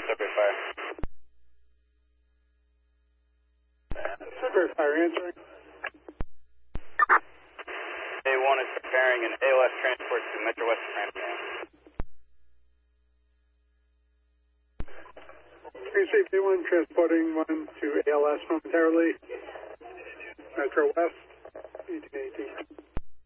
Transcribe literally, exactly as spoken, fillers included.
Sudbury Fire. Sudbury Fire answering. A one is preparing an A L S transport to Metro West Framingham. Received A one transporting one to A L S momentarily. Metro West, eighteen eighteen.